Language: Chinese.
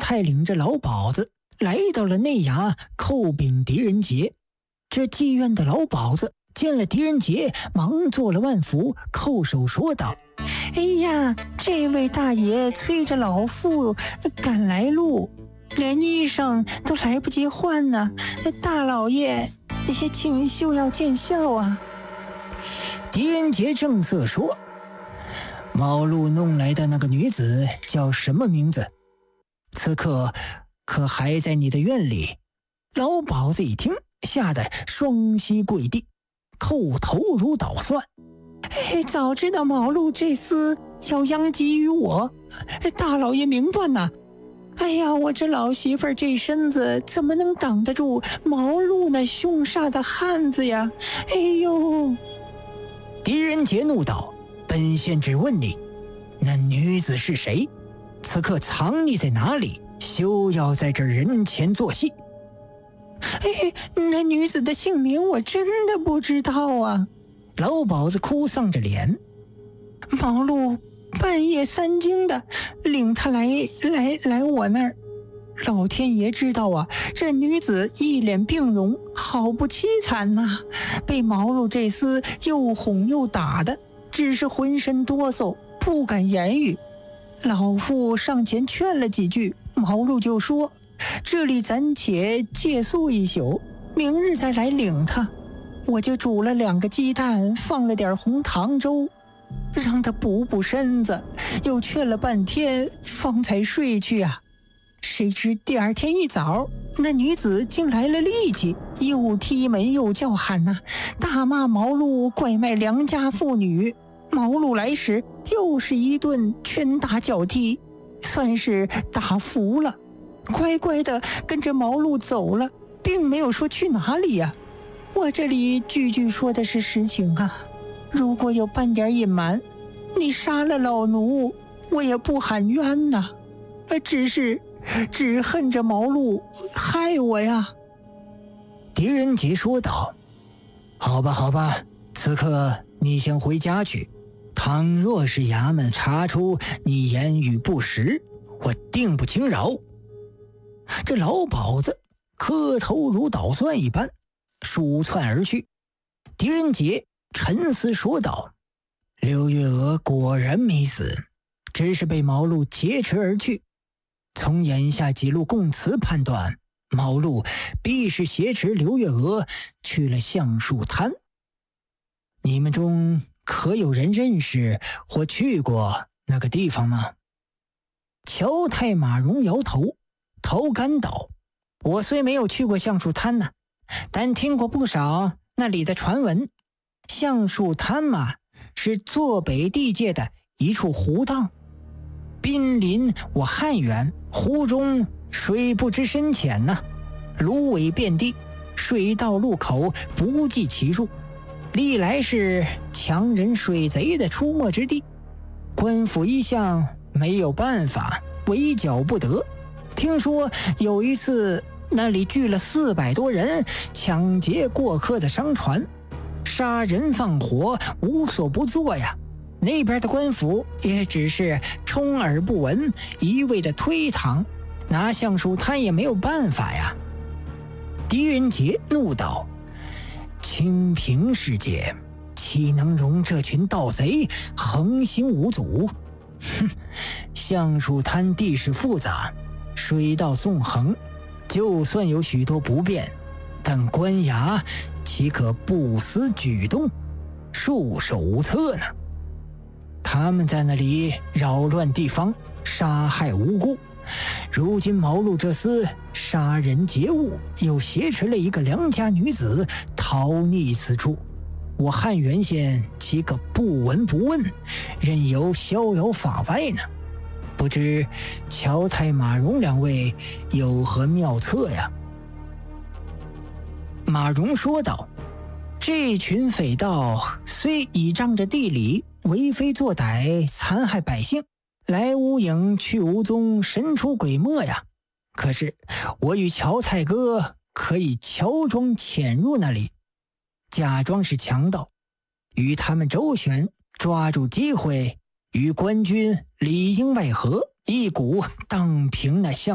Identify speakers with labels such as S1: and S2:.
S1: 太领着老鸨子来到了内衙叩禀狄仁杰。这妓院的老鸨子见了狄仁杰，忙做了万福，叩首说道：哎呀，这位大爷催着老妇赶来路，连衣裳都来不及换呢，大老爷请休要见笑啊。狄仁杰正色说：毛路弄来的那个女子叫什么名字？此刻可还在你的院里？老鸨子一听，吓得双膝跪地，叩头如捣蒜。早知道毛路这厮要殃及于我，大老爷明断呐！哎呀，我这老媳妇儿这身子怎么能挡得住毛路那凶煞的汉子呀？哎呦！狄仁杰怒道：本县只问你，那女子是谁？此刻藏匿在哪里？休要在这人前做戏。那女子的姓名我真的不知道啊。老鸨子哭丧着脸，毛路半夜3更的领他来我那儿，老天爷知道啊，这女子一脸病容，好不凄惨呐，被毛路这厮又哄又打的，只是浑身哆嗦，不敢言语。老妇上前劝了几句，毛路就说：这里暂且借宿一宿，明日再来领他。我就煮了2个鸡蛋，放了点红糖粥，让他补身子，又劝了半天，方才睡去啊。谁知第2天一早，那女子竟来了力气，又踢门又叫喊呐，大骂毛路拐卖良家妇女。毛路来时又是一顿拳打脚踢，算是打服了，乖乖的跟着毛路走了，并没有说去哪里呀。我这里句句说的是实情啊，如果有半点隐瞒，你杀了老奴，我也不喊冤呐，只恨着毛路害我呀。狄仁杰说道：好吧，此刻你先回家去，倘若是衙门查出你言语不实，我定不轻饶。这老鸨子磕头如捣蒜一般，鼠窜而去。狄仁杰沉思说道：刘月娥果然没死，只是被毛路劫持而去。从眼下几路供词判断，毛路必是挟持刘月娥去了橡树滩。你们中可有人认识或去过那个地方吗？乔太马荣摇头，头干道：我虽没有去过橡树滩呢，但听过不少那里的传闻。橡树滩嘛，是坐北地界的一处湖荡，濒临我汉源，湖中水不知深浅呐，芦苇遍地，水道路口不计其数，历来是强人水贼的出没之地。官府一向没有办法，围剿不得。听说有一次那里聚了400多人，抢劫过客的商船，杀人放火，无所不作呀。那边的官府也只是充耳不闻，一味的推搪，拿橡树滩也没有办法呀。狄仁杰怒道：清平世界岂能容这群盗贼横行无阻？橡树滩地势复杂，水道纵横，就算有许多不便，但官衙岂可不思举动，束手无策呢？他们在那里扰乱地方，杀害无辜，如今毛路这厮杀人劫物，又挟持了一个良家女子逃匿此处，我汉源县岂可不闻不问，任由逍遥法外呢？不知乔太马荣2位有何妙策呀？马荣说道：这群匪盗虽倚仗着地理，为非作歹，残害百姓，来无影去无踪，神出鬼没呀。可是我与乔太哥可以乔装潜入那里，假装是强盗，与他们周旋，抓住机会与官军里应外合，一鼓荡平那项